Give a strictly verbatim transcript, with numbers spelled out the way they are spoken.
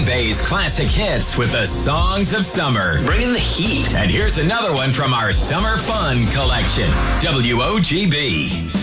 Bay's classic hits with the songs of summer. Bring in the heat. And here's another one from our Summer Fun collection. W O G B.